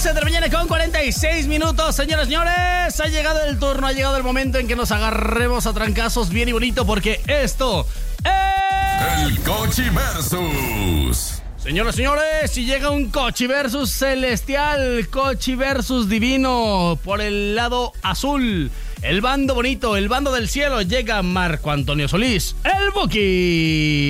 11 de la mañana con 46 minutos, señoras y señores. Ha llegado el turno, ha llegado el momento en que nos agarremos a trancazos bien y bonito, porque esto es... El Cochi Versus. Señoras y señores, si llega un Cochi Versus celestial, Cochi Versus divino, por el lado azul, el bando bonito, el bando del cielo, llega Marco Antonio Solís, el Buki.